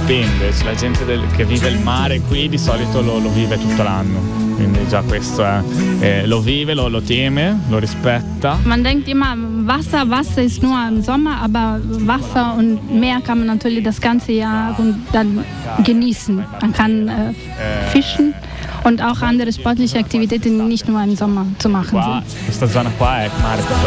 dipende, la gente che vive il mare qui di solito lo vive tutto l'anno, quindi già questo lo vive, lo teme, lo rispetta. Man denkt immer, Wasser ist nur im Sommer, aber Wasser und Meer kann man natürlich das ganze Jahr und dann genießen. Man kann fischen und auch andere sportliche Aktivitäten, die nicht nur im Sommer zu machen sind. Questa zona qua è mare tutto